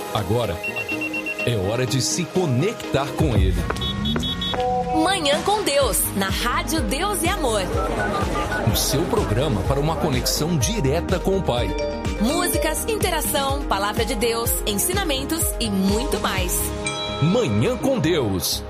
Agora é hora de se conectar com Ele. Manhã com Deus, na Rádio Deus e Amor. O seu programa para uma conexão direta com o Pai. Músicas, interação, palavra de Deus, ensinamentos e muito mais. Manhã com Deus.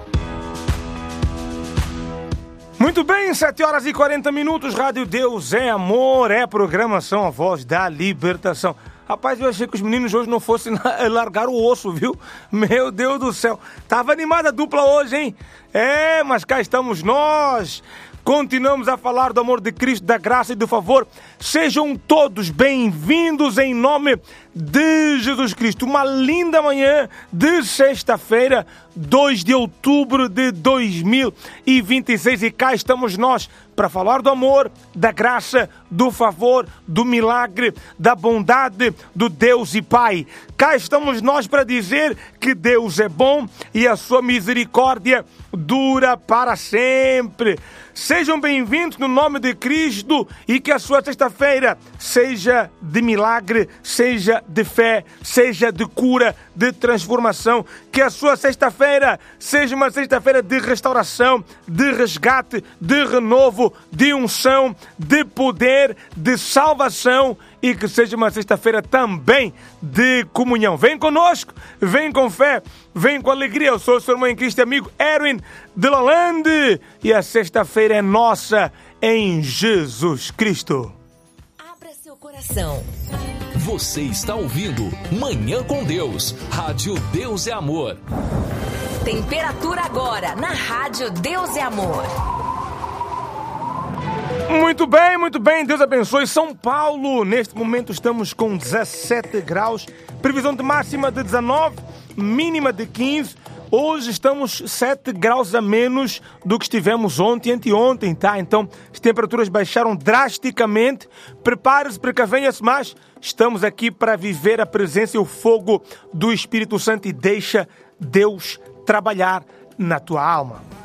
Muito bem, 7h40, Rádio Deus é Amor, é programação A Voz da Libertação. Rapaz, eu achei que os meninos hoje não fossem largar o osso, viu? Meu Deus do céu. Tava animada a dupla hoje, hein? É, mas cá estamos nós. Continuamos a falar do amor de Cristo, da graça e do favor. Sejam todos bem-vindos em nome de Jesus Cristo. Uma linda manhã de sexta-feira, 2 de outubro de 2026. E cá estamos nós para falar do amor, da graça, do favor, do milagre, da bondade do Deus e Pai. Cá estamos nós para dizer que Deus é bom e a sua misericórdia dura para sempre. Sejam bem-vindos no nome de Cristo e que a sua sexta-feira seja de milagre, seja de fé, seja de cura, de transformação. Que a sua sexta-feira seja uma sexta-feira de restauração, de resgate, de renovo, de unção, de poder, de salvação e que seja uma sexta-feira também de comunhão. Vem conosco, vem com fé, vem com alegria. Eu sou o seu irmão em Cristo, amigo Erwin de Lalande e a sexta-feira é nossa em Jesus Cristo. Abra seu coração. Você está ouvindo Manhã com Deus, Rádio Deus é Amor. Temperatura agora na Rádio Deus é Amor. Muito bem, Deus abençoe. São Paulo, neste momento estamos com 17 graus, previsão de máxima de 19, mínima de 15. Hoje estamos 7 graus a menos do que estivemos ontem e anteontem, tá? Então as temperaturas baixaram drasticamente. Prepare-se, precavenha-se, mas estamos aqui para viver a presença e o fogo do Espírito Santo e deixa Deus trabalhar na tua alma.